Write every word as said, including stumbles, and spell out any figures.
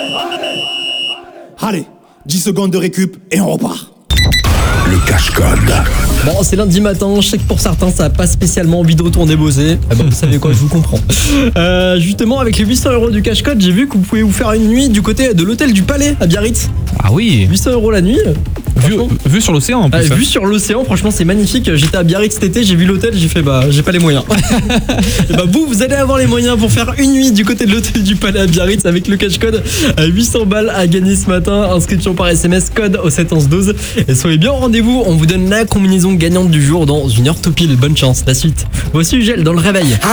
Allez, dix secondes de récup et on repart. Le cache-code. Bon, c'est lundi matin, je sais que pour certains ça n'a pas spécialement envie de retourner bosser. Ah bah, vous savez quoi, je vous comprends. Euh, justement, avec les huit cents euros du cache-code, j'ai vu que vous pouvez vous faire une nuit du côté de l'hôtel du Palais à Biarritz. Ah oui. huit cents euros la nuit. Vu, vu sur l'océan en plus. Ah, vu sur l'océan, franchement c'est magnifique. J'étais à Biarritz cet été, j'ai vu l'hôtel, j'ai fait bah j'ai pas les moyens. Et bah vous, vous allez avoir les moyens pour faire une nuit du côté de l'hôtel du Palais à Biarritz avec le cache-code. huit cents balles à gagner ce matin. Inscription par S M S, code au sept onze douze. Et soyez bien au rendez-vous, on vous donne la combinaison gagnante du jour dans une heure tout pile. Bonne chance, la suite. Voici Ugel dans le réveil.